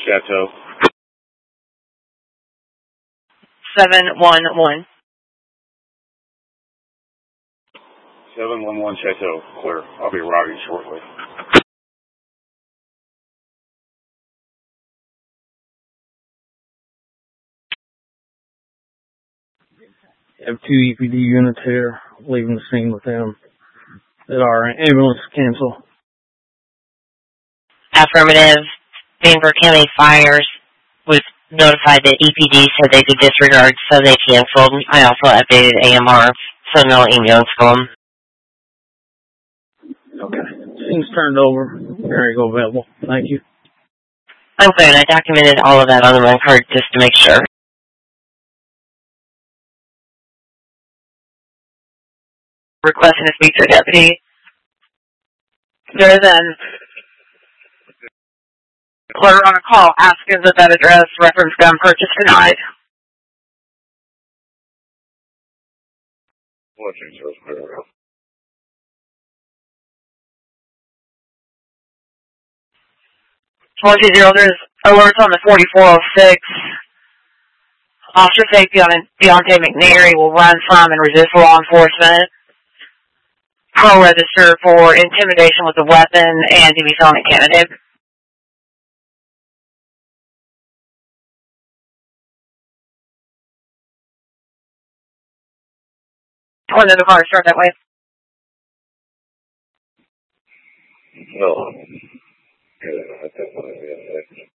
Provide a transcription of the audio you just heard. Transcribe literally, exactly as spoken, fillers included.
Chateau. seven one one. seven one one Chateau. Clear. I'll be arriving shortly. I have two E P D units here, leaving the scene with them. That our ambulance cancel. Affirmative. Vancouver County Fires was notified that E P D said they could disregard, so they canceled. I also updated A M R, so no ambulance going. Okay. Scene's turned over. There you go, available. Thank you. I'm good. I documented all of that on my card just to make sure. Requesting to speak to a deputy. There then. Letter on a call asking that that address reference gun purchase denied. one two zero, there's alerts on the forty-four oh six. Officer safety on Deontay McNary will run from and resist law enforcement. Pro register for intimidation with a weapon and to be felony candidate. When did the car start that way? No. Yeah, I think